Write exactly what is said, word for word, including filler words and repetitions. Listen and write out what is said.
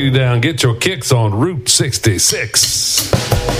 you down. Get your kicks on Route sixty-six.